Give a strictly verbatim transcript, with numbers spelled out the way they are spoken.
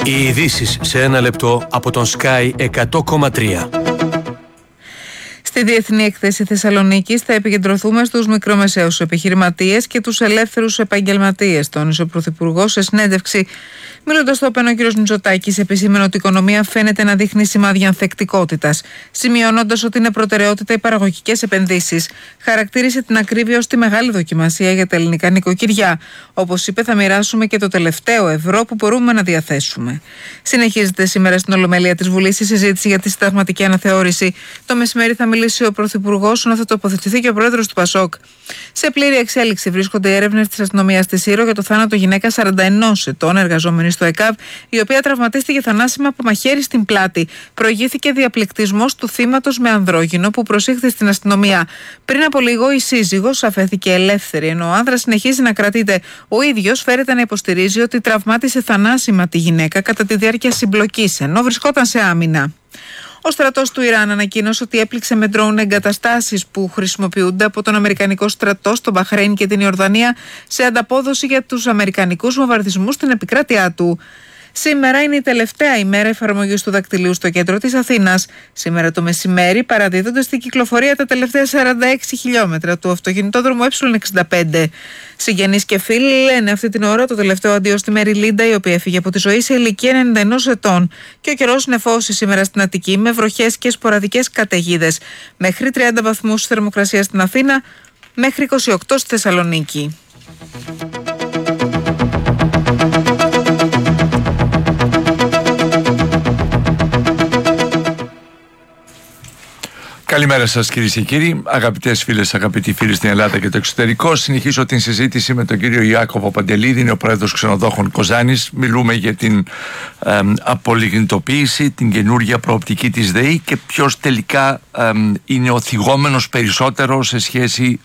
Οι ειδήσεις σε ένα λεπτό από τον Sky εκατό κόμμα τρία. Στη Διεθνή Εκθέση Θεσσαλονίκης θα επικεντρωθούμε στους μικρομεσαίους επιχειρηματίες και τους ελεύθερους επαγγελματίες, τόνισε ο Πρωθυπουργός σε συνέντευξη. Μιλώντας στο ΟΠΕΝ, ο κ. Μητσοτάκης επισήμενε ότι η οικονομία φαίνεται να δείχνει σημάδια ανθεκτικότητας, σημειώνοντας ότι είναι προτεραιότητα οι παραγωγικές επενδύσεις. Χαρακτήρισε την ακρίβεια ως τη μεγάλη δοκιμασία για τα ελληνικά νοικοκυριά. Όπως είπε, θα μοιράσουμε και το τελευταίο ευρώ που μπορούμε να διαθέσουμε. Συνεχίζεται σήμερα στην Ολομέλεια της Βουλής η συζήτηση για τη συνταγματική αναθεώρηση. Το μεσημέρι θα μιλήσει ο Πρωθυπουργός, ενώ θα τοποθετηθεί και ο Πρόεδρος του ΠΑΣΟΚ. Σε πλήρη εξέλιξη βρίσκονται οι έρευνες της αστυνομίας της Σύρο για το θάνατο γυναίκας σαράντα ενός ετών, εργαζόμενη στο ΕΚΑΒ, η οποία τραυματίστηκε θανάσιμα από μαχαίρι στην πλάτη. Προηγήθηκε διαπληκτισμός του θύματος με ανδρόγυνο που προσήχθη στην αστυνομία. Πριν από λίγο η σύζυγος αφέθηκε ελεύθερη, ενώ ο άνδρας συνεχίζει να κρατείται. Ο ίδιος φέρεται να υποστηρίζει ότι τραυμάτισε θανάσιμα τη γυναίκα κατά τη διάρκεια συμπλοκής, ενώ βρισκόταν σε άμυνα. Ο στρατός του Ιράν ανακοίνωσε ότι έπληξε με ντρόουν εγκαταστάσεις που χρησιμοποιούνται από τον Αμερικανικό στρατό στο Μπαχρέιν και την Ιορδανία σε ανταπόδοση για τους αμερικανικούς βομβαρδισμούς στην επικράτειά του. Σήμερα είναι η τελευταία ημέρα εφαρμογής του δακτυλίου στο κέντρο της Αθήνας. Σήμερα το μεσημέρι παραδίδονται στην κυκλοφορία τα τελευταία σαράντα έξι χιλιόμετρα του αυτοκινητόδρομου Ε εξήντα πέντε. Συγγενείς και φίλοι λένε αυτή την ώρα το τελευταίο αντίο στη Μέρη Λίντα, η οποία έφυγε από τη ζωή σε ηλικία ενενήντα ενός ετών. Και ο καιρός νεφώσει σήμερα στην Αττική με βροχές και σποραδικές καταιγίδες. Μέχρι τριάντα βαθμούς θερμοκρασία στην Αθήνα, μέχρι είκοσι οκτώ στη Θεσσαλονίκη. Καλημέρα σας κυρίες και κύριοι, αγαπητές φίλες, αγαπητοί φίλοι στην Ελλάδα και το εξωτερικό. Συνεχίζω την συζήτηση με τον κύριο Ιάκωβο Παντελίδη, είναι ο πρόεδρος Ξενοδόχων Κοζάνης. Μιλούμε για την ε, απολιγνητοποίηση, την καινούργια προοπτική της ΔΕΗ και ποιος τελικά ε, είναι ο θυγόμενος περισσότερο σε σχέση